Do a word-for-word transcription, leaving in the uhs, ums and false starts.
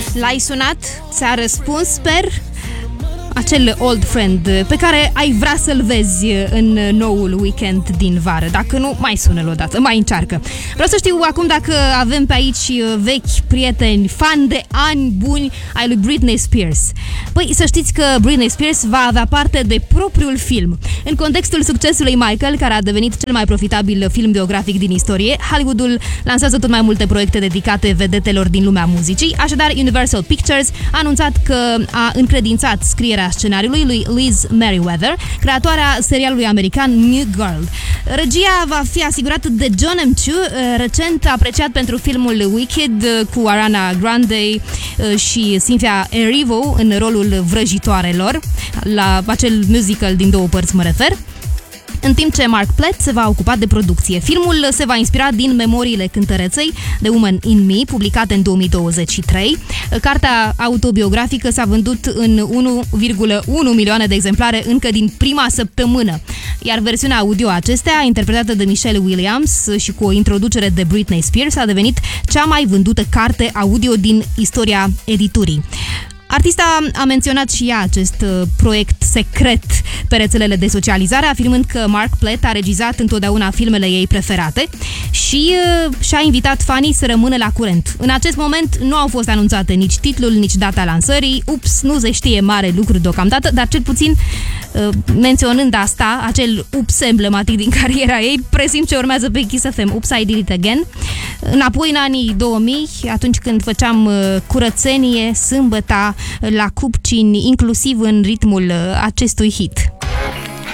l-ai sunat, ți-a răspuns, sper, acel old friend pe care ai vrea să-l vezi în noul weekend din vară. Dacă nu, mai sună-l odată, mai încearcă. Vreau să știu acum dacă avem pe aici vechi prieteni, fan de ani buni ai lui Britney Spears. Păi să știți că Britney Spears va avea parte de propriul film. În contextul succesului Michael, care a devenit cel mai profitabil film biografic din istorie, Hollywoodul lansează tot mai multe proiecte dedicate vedetelor din lumea muzicii. Așadar, Universal Pictures a anunțat că a încredințat scrierea scenariului lui Liz Meriwether, creatoarea serialului american New Girl. Regia va fi asigurată de John M. Chu, recent apreciat pentru filmul Wicked cu Ariana Grande și Cynthia Erivo în rolul vrăjitoarelor, la acel musical din două părți mă refer. În timp ce Mark Platt se va ocupa de producție. Filmul se va inspira din memoriile cântăreței The Woman in Me, publicate în două mii douăzeci și trei. Cartea autobiografică s-a vândut în unu virgulă unu milioane de exemplare încă din prima săptămână, iar versiunea audio acestea, interpretată de Michelle Williams și cu o introducere de Britney Spears, a devenit cea mai vândută carte audio din istoria editurii. Artista a menționat și ea acest uh, proiect secret pe rețelele de socializare, afirmând că Mark Platt a regizat întotdeauna filmele ei preferate și uh, și-a invitat fanii să rămână la curent. În acest moment nu au fost anunțate nici titlul, nici data lansării. Ups, nu se știe mare lucru deocamdată, dar cel puțin uh, menționând asta, acel ups emblematic din cariera ei, presimt ce urmează pe Kiss F M, Ups, I Did It Again. Înapoi în anii două mii, atunci când făceam uh, curățenie sâmbăta la Cupcini, inclusiv în ritmul acestui hit.